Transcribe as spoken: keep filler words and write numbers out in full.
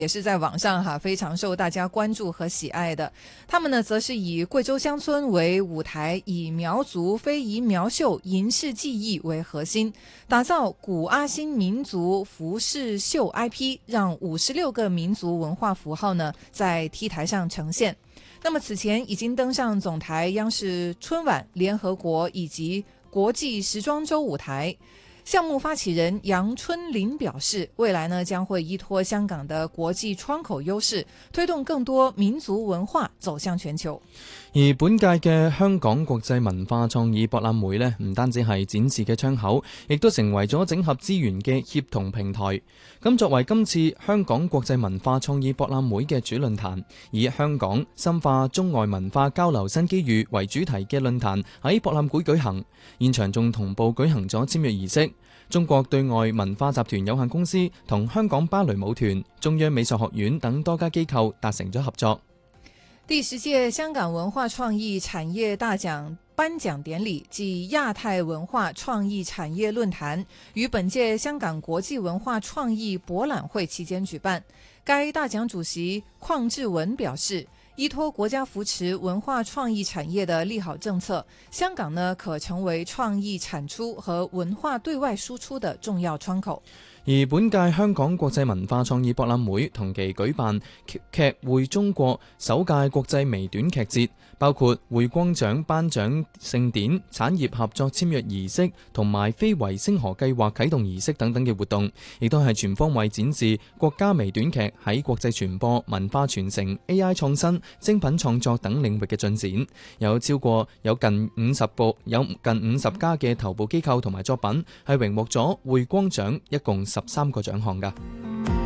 也是在網上哈非常受大家關注和喜愛的。他們呢，則是以貴州鄉村為舞台，以苗族非遺苗繡銀飾技藝為核心，打造古阿新民族服飾繡 I P， 讓五十六個民族文化符號呢在 T 台上呈現。那麼此前已經登上總台央視春晚、聯合國以及國際時裝週舞台。項目發起人楊春林表示，未來呢將會依託香港的國際窗口優勢，推動更多民族文化走向全球。 而本屆嘅香港國際文化創意博覽會呢，唔單止係展示嘅窗口，亦都成為咗整合資源嘅協同平台。咁作為今次香港國際文化創意博覽會嘅主論壇，以香港深化中外文化交流新機遇為主題嘅論壇喺博覽會舉行，現場仲同步舉行咗簽約儀式。中國對外文化集團有限公司同香港芭蕾舞團、中央美術學院等多家機構達成咗合作。 第十屆香港文化創意產業大獎頒獎典禮暨亞太文化創意產業論壇於本屆香港國際文化創意博覽會期間舉辦。該大獎主席鄺志文表示，依託國家扶持文化創意產業的利好政策，香港呢可成為創意產出和文化對外輸出的重要窗口。 而本屆香港國際文化創意博覽會同期舉辦劇匯中國首屆國際微短劇節，包括匯光獎頒獎盛典、產業合作簽約儀式同埋非遺星河計劃啟動儀式等等嘅活動，亦都係全方位展示國家微短劇喺國際傳播、文化傳承、A I 創新、精品創作等領域嘅進展。有超過有近五十部有近五十家嘅頭部機構同埋作品係榮獲咗匯光獎，一共十三個獎項㗎。